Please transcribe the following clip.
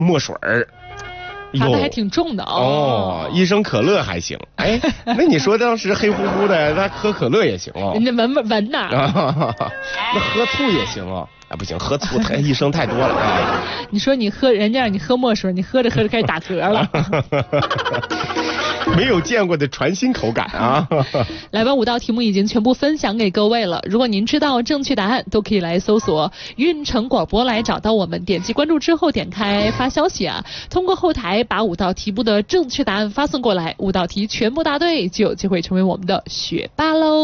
墨水儿。 罚的还挺重的哦。 医生可乐还行，哎，那你说当时黑乎乎的，那喝可乐也行哦。 人家闻呐。 那喝醋也行哦。哎，不行，喝醋医生太多了。 你说你人家让你喝墨水，你喝着喝着开始打嗝了。 没有见过的传新口感啊！ 来吧，5道题目已经全部分享给各位了。如果您知道正确答案，都可以来搜索运城广播来找到我们，点击关注之后点开发消息啊，通过后台把5道题目的正确答案发送过来，5道题全部答对就有机会成为我们的学霸喽。